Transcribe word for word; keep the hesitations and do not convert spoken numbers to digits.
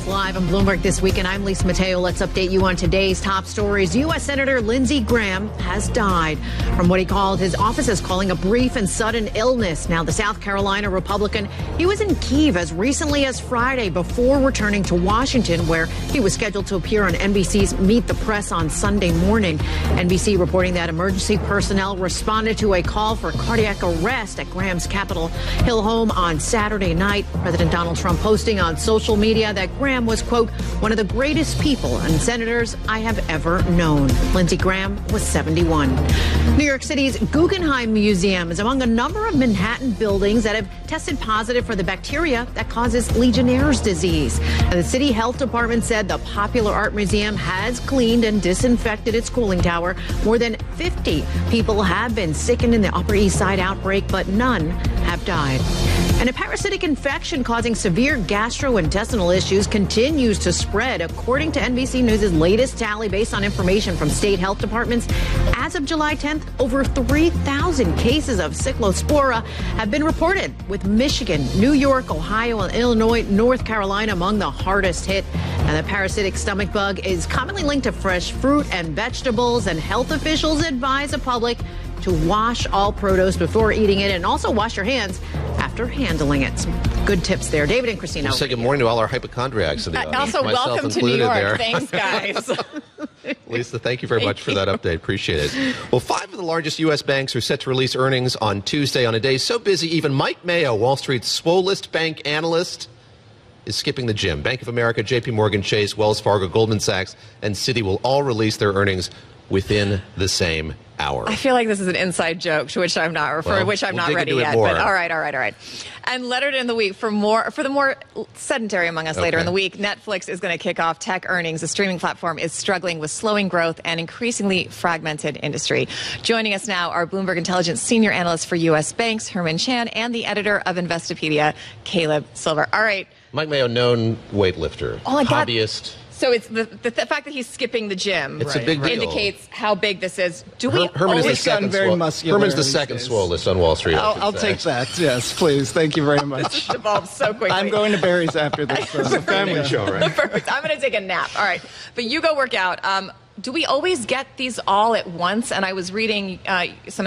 us live on Bloomberg This Week, and I'm Lisa Mateo. Let's update you on today's top stories. U S. Senator Lindsey Graham has died from what he called his office is calling a brief and sudden illness. Now, the South Carolina Republican, he was in Kyiv as recently as Friday before returning to Washington, where he was scheduled to appear on N B C's Meet the Press on Sunday morning. N B C reporting that emergency personnel responded to a call for cardiac arrest at Graham's Capitol Hill home on Saturday night. President Donald Trump posting on social media that Graham was, quote, one of the greatest people and senators I have ever known. Lindsey Graham was seventy-one. New York City's Guggenheim Museum is among a number of Manhattan buildings that have tested positive for the bacteria that causes Legionnaire's disease. And the city health department said the popular art museum has cleaned and disinfected its cooling tower. More than fifty people have been sickened in the Upper East Side outbreak, but none have died. And a parasitic infection causing severe gastrointestinal issues continues to spread. According to N B C News' latest tally based on information from state health departments, as of July tenth, over three thousand cases of Cyclospora have been reported, with Michigan, New York, Ohio, and Illinois, North Carolina among the hardest hit. And the parasitic stomach bug is commonly linked to fresh fruit and vegetables, and health officials advise the public to wash all produce before eating it and also wash your hands after handling it. Some good tips there. David and Christina. We'll say good morning to all our hypochondriacs in the audience. Also, welcome to New York. There. Thanks, guys. Lisa, thank you very much for that update. Appreciate it. Well, five of the largest U S banks are set to release earnings on Tuesday on a day so busy, even Mike Mayo, Wall Street's swollest bank analyst, is skipping the gym. Bank of America, J P Morgan Chase, Wells Fargo, Goldman Sachs, and Citi will all release their earnings within the same hour. I feel like this is an inside joke to which I'm not, or for well, which I'm we'll not ready yet. More. But all right, all right, all right. And lettered in the week for more for the more sedentary among us okay. later in the week, Netflix is going to kick off tech earnings. The streaming platform is struggling with slowing growth and increasingly fragmented industry. Joining us now are Bloomberg Intelligence senior analyst for U S banks, Herman Chan, and the editor of Investopedia, Caleb Silver. All right. Mike Mayo, known weightlifter, oh, hobbyist. So it's the, the, the fact that he's skipping the gym it's right, a big deal. indicates how big this is. Do Her, we Herman is the second very swo- muscular Herman's the second swollest on Wall Street. I'll, I'll take that. Yes, please. Thank you very much. This evolved so quickly. I'm going to Barry's after this. It's a family show, right? Perfect. I'm going to take a nap. All right. But you go work out. Um, do we always get these all at once? And I was reading uh, some